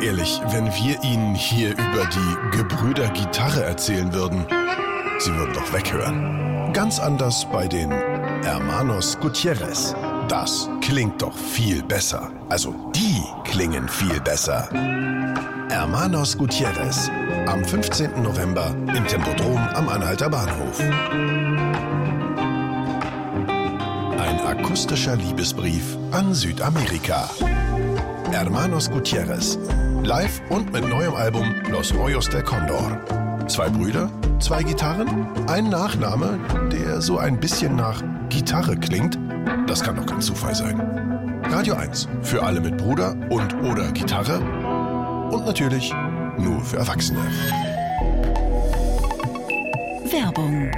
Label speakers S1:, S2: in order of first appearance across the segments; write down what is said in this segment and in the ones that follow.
S1: Mal ehrlich, wenn wir Ihnen hier über die Gebrüder Gitarre erzählen würden, Sie würden doch weghören. Ganz anders bei den Hermanos Gutierrez. Das klingt doch viel besser. Also die klingen viel besser. Hermanos Gutierrez. Am 15. November im Tempodrom am Anhalter Bahnhof. Ein akustischer Liebesbrief an Südamerika. Hermanos Gutierrez. Live und mit neuem Album Los Rollos del Condor. 2 Brüder, 2 Gitarren, ein Nachname, der so ein bisschen nach Gitarre klingt. Das kann doch kein Zufall sein. Radio 1 für alle mit Bruder und oder Gitarre. Und natürlich nur für Erwachsene.
S2: Werbung.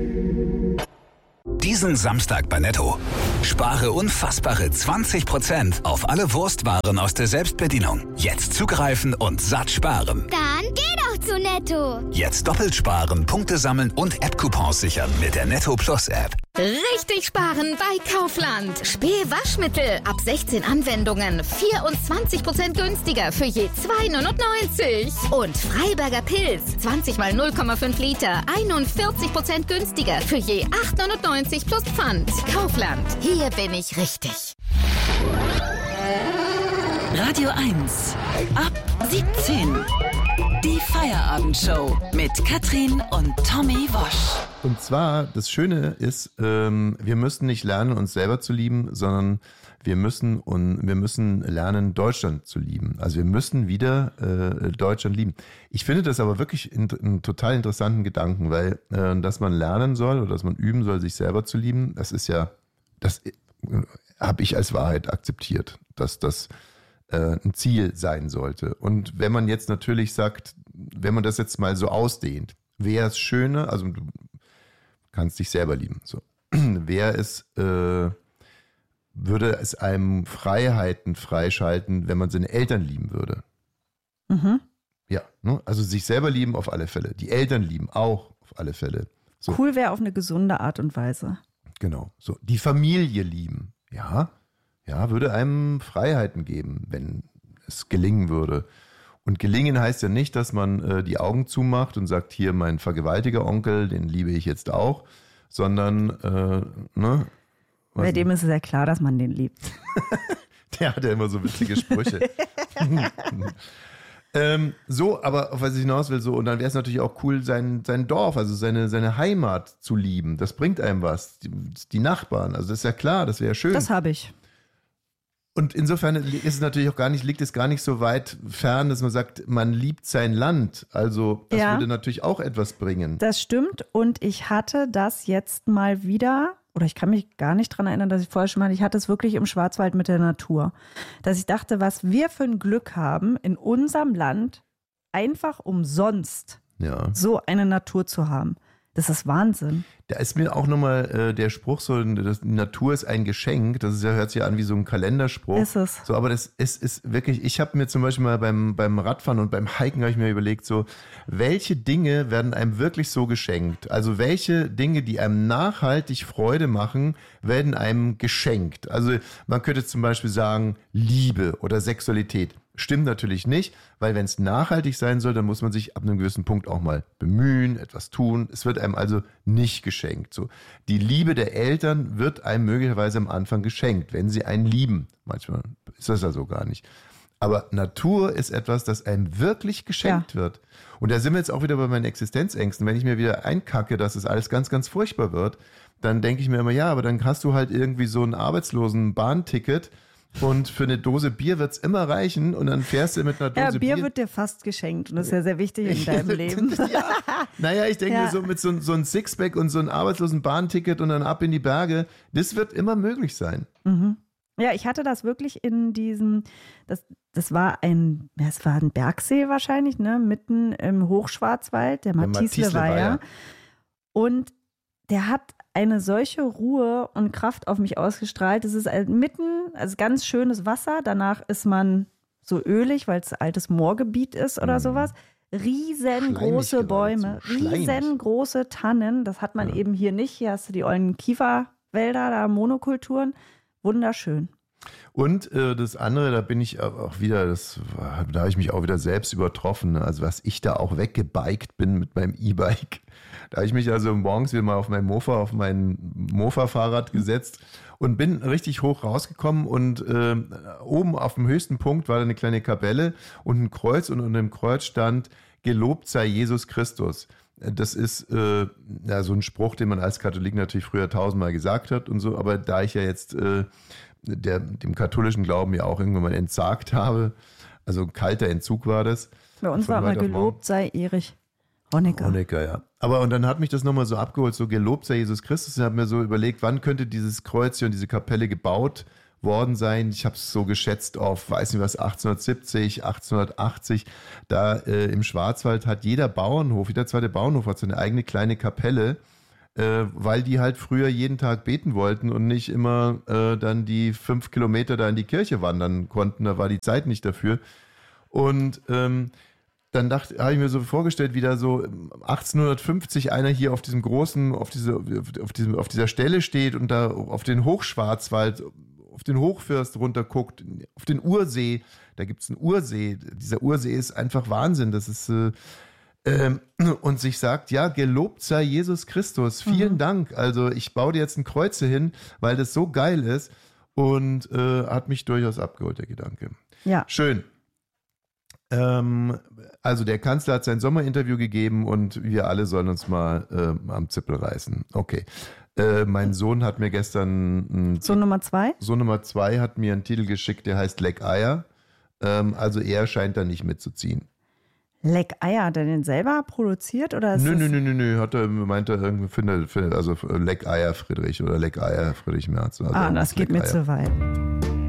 S3: Diesen Samstag bei Netto. Spare unfassbare 20% auf alle Wurstwaren aus der Selbstbedienung. Jetzt zugreifen und satt sparen.
S4: Dann geh doch zu Netto.
S3: Jetzt doppelt sparen, Punkte sammeln und App-Coupons sichern mit der Netto Plus App.
S2: Richtig sparen bei Kaufland. Spee-Waschmittel ab 16 Anwendungen. 24% günstiger für je 2,99. Und Freiberger Pilz 20 mal 0,5 Liter. 41% günstiger für je 8,99 plus Pfand. Kaufland. Hier bin ich richtig. Radio 1. Ab 17. Die Feierabendshow mit Katrin und Tommy Wosch.
S5: Und zwar, das Schöne ist, wir müssen nicht lernen, uns selber zu lieben, sondern wir müssen lernen, Deutschland zu lieben. Also wir müssen wieder Deutschland lieben. Ich finde das aber wirklich einen total interessanten Gedanken, weil dass man lernen soll oder dass man üben soll, sich selber zu lieben, das habe ich als Wahrheit akzeptiert, dass das ein Ziel sein sollte. Und wenn man jetzt natürlich sagt, wenn man das jetzt mal so ausdehnt, wäre es schöner, also du kannst dich selber lieben, so, würde es einem Freiheiten freischalten, wenn man seine Eltern lieben würde. Mhm. Ja, ne? Also sich selber lieben auf alle Fälle, die Eltern lieben auch auf alle Fälle. So.
S6: Cool wäre auf eine gesunde Art und Weise.
S5: Genau, so die Familie lieben, ja, würde einem Freiheiten geben, wenn es gelingen würde. Und gelingen heißt ja nicht, dass man die Augen zumacht und sagt, hier mein Vergewaltiger-Onkel, den liebe ich jetzt auch, sondern,
S6: Bei dem ist es ja klar, dass man den liebt.
S5: Der hat ja immer so witzige Sprüche. Aber auf was ich hinaus will, so, und dann wäre es natürlich auch cool, sein Dorf, also seine Heimat zu lieben. Das bringt einem was. Die Nachbarn, also das ist ja klar, das wäre schön.
S6: Das habe ich.
S5: Und insofern liegt es gar nicht so weit fern, dass man sagt, man liebt sein Land. Also das würde natürlich auch etwas bringen.
S6: Das stimmt. Und ich hatte das jetzt mal wieder, oder ich kann mich gar nicht dran erinnern, dass ich vorher schon mal, ich hatte es wirklich im Schwarzwald mit der Natur. Dass ich dachte, was wir für ein Glück haben, in unserem Land einfach umsonst so eine Natur zu haben. Das ist Wahnsinn.
S5: Da ist mir auch nochmal der Spruch so, die Natur ist ein Geschenk, hört sich an wie so ein Kalenderspruch.
S6: Ist es.
S5: So, aber das ist wirklich, ich habe mir zum Beispiel mal beim Radfahren und beim Hiken habe ich mir überlegt, so, welche Dinge werden einem wirklich so geschenkt? Also welche Dinge, die einem nachhaltig Freude machen, werden einem geschenkt? Also man könnte zum Beispiel sagen, Liebe oder Sexualität. Stimmt natürlich nicht, weil wenn es nachhaltig sein soll, dann muss man sich ab einem gewissen Punkt auch mal bemühen, etwas tun. Es wird einem also nicht geschenkt. So, die Liebe der Eltern wird einem möglicherweise am Anfang geschenkt, wenn sie einen lieben. Manchmal ist das ja so gar nicht. Aber Natur ist etwas, das einem wirklich geschenkt wird. Und da sind wir jetzt auch wieder bei meinen Existenzängsten. Wenn ich mir wieder einkacke, dass es alles ganz, ganz furchtbar wird, dann denke ich mir immer, aber dann hast du halt irgendwie so ein Arbeitslosen-Bahnticket. Und für eine Dose Bier wird es immer reichen und dann fährst du mit einer Dose Bier.
S6: Ja, Bier wird dir fast geschenkt und das ist ja sehr wichtig in deinem Leben.
S5: Naja, ich denke mir so mit so ein Sixpack und so einem arbeitslosen Bahnticket und dann ab in die Berge, das wird immer möglich sein.
S6: Mhm. Ja, ich hatte das wirklich in diesem, das war ein Bergsee wahrscheinlich, ne, mitten im Hochschwarzwald, der Mathisle-Weiher. Und der hat eine solche Ruhe und Kraft auf mich ausgestrahlt. Es ist also ganz schönes Wasser. Danach ist man so ölig, weil es altes Moorgebiet ist oder sowas. Riesengroße Bäume, riesengroße Tannen. Das hat man eben hier nicht. Hier hast du die ollen Kieferwälder, da Monokulturen. Wunderschön.
S5: Und das andere, da bin ich auch wieder, da habe ich mich auch wieder selbst übertroffen. Also was ich da auch weggebiked bin mit meinem E-Bike. Da habe ich mich also morgens wieder mal auf mein Mofa-Fahrrad gesetzt und bin richtig hoch rausgekommen und oben auf dem höchsten Punkt war da eine kleine Kapelle und ein Kreuz und unter dem Kreuz stand: Gelobt sei Jesus Christus. Das ist so ein Spruch, den man als Katholik natürlich früher 1000-mal gesagt hat und so, aber da ich ja jetzt dem katholischen Glauben ja auch irgendwann mal entsagt habe, also ein kalter Entzug war das.
S6: Bei uns war mal gelobt sei Erich Honecker.
S5: Honecker, ja. Aber und dann hat mich das nochmal so abgeholt, so gelobt sei Jesus Christus. Ich habe mir so überlegt, wann könnte dieses Kreuz hier und diese Kapelle gebaut worden sein. Ich habe es so geschätzt auf, weiß nicht was, 1870, 1880. Da im Schwarzwald hat jeder zweite Bauernhof hat so eine eigene kleine Kapelle, weil die halt früher jeden Tag beten wollten und nicht immer dann die 5 Kilometer da in die Kirche wandern konnten. Da war die Zeit nicht dafür. Und dann habe ich mir so vorgestellt, wie da so 1850 einer hier auf diesem großen, auf dieser Stelle steht und da auf den Hochschwarzwald, auf den Hochfirst runterguckt, auf den Ursee. Da gibt es einen Ursee. Dieser Ursee ist einfach Wahnsinn. Das ist und sich sagt, ja, gelobt sei Jesus Christus. Vielen Dank. Also ich baue dir jetzt ein Kreuz hin, weil das so geil ist und hat mich durchaus abgeholt, der Gedanke.
S6: Ja.
S5: Schön. Also der Kanzler hat sein Sommerinterview gegeben und wir alle sollen uns mal am Zippel reißen. Okay. Mein Sohn hat mir gestern...
S6: Sohn Nummer 2?
S5: Sohn Nummer 2 hat mir einen Titel geschickt, der heißt Leck Eier. Also er scheint da nicht mitzuziehen.
S6: Leck Eier, hat er den selber produziert? Oder ist
S5: Meint er irgendwie, also Leck Eier Friedrich oder Leck Eier Friedrich Merz. Also
S6: das geht mir zu weit.